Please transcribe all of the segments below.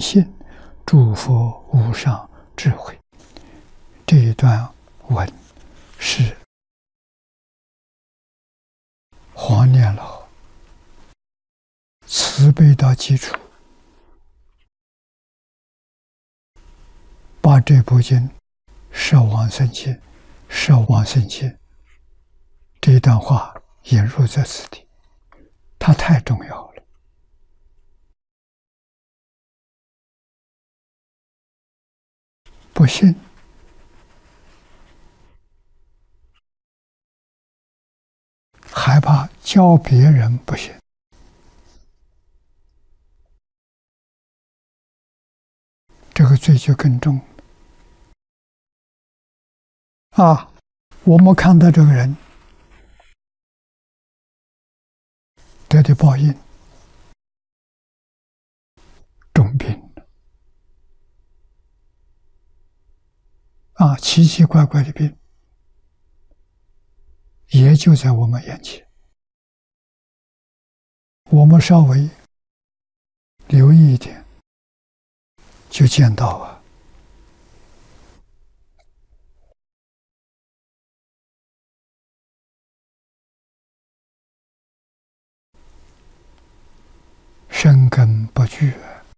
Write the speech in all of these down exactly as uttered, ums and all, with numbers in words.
信，诸佛无上智慧。这一段文是黄念老慈悲到基础，把这部经摄往生经、摄往生经这一段话引入在此地，它太重要了。不信，害怕教别人不信，这个罪就更重啊！我们看到这个人得的报应，重病啊，奇奇怪怪的病，也就在我们眼前。我们稍微留意一点，就见到啊，生根不具，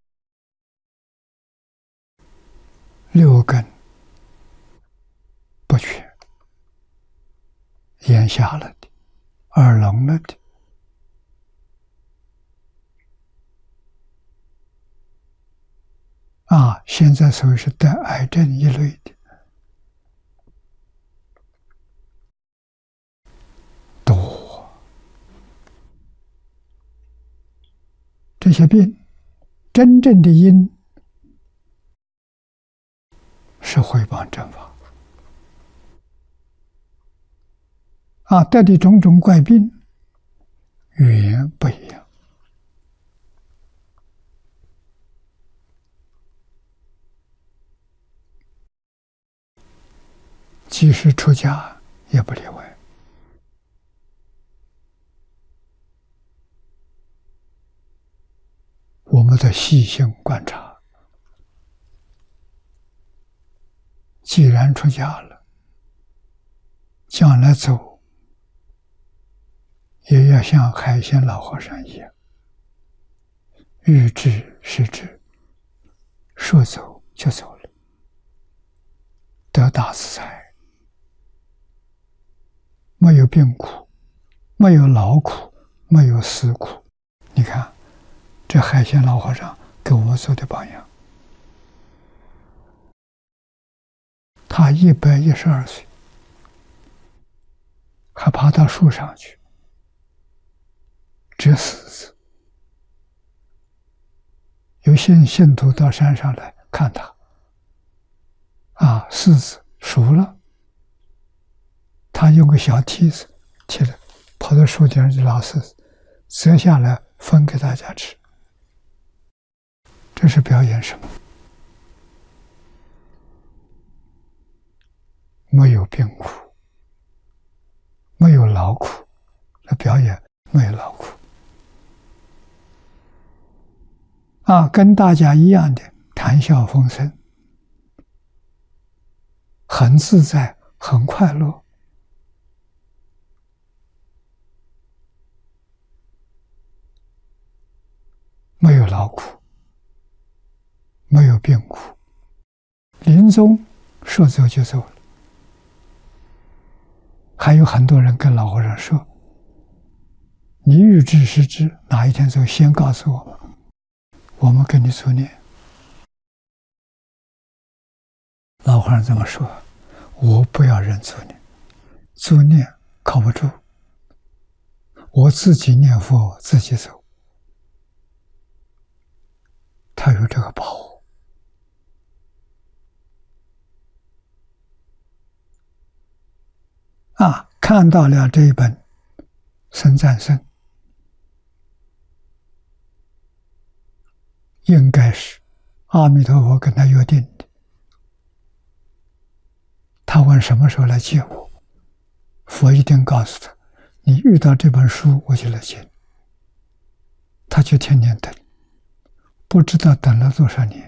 六根不全，眼瞎了的，耳聋了的，啊，现在所谓是得癌症一类的，多。这些病，真正的因是毁谤正法啊，得的种种怪病，语言不一样。即使出家也不例外。我们得细心观察，既然出家了，将来走也要像海鲜老和尚一样，欲知是知，说走就走了，得大自在，没有病苦，没有劳苦，没有思苦。你看这海鲜老和尚给我们做的榜样，他一百一十二岁，还爬到树上去折柿子，有些信徒到山上来看他，啊，柿子熟了，他用个小梯子提了，跑到树顶上去捞柿子，折下来分给大家吃。这是表演什么？没有病苦，没有劳苦，那表演没有劳苦啊，跟大家一样的谈笑风生，很自在，很快乐。没有劳苦，没有病苦，临终说走就走了。还有很多人跟老和尚说，你欲知是知，哪一天走先告诉我们，我们跟你助念。老和尚这么说，我不要人助念，助念靠不住，我自己念佛自己走。他有这个保护啊，看到了这一本《僧赞生》，应该是阿弥陀佛跟他约定的。他问什么时候来接我，佛一定告诉他，你遇到这本书我就来接你。他就天天等， 不知道等了多少年。